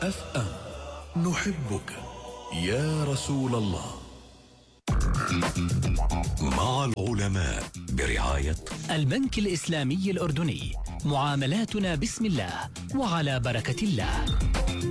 FM. نحبك يا رسول الله. مع العلماء برعاية البنك الإسلامي الأردني. معاملاتنا بسم الله وعلى بركة الله.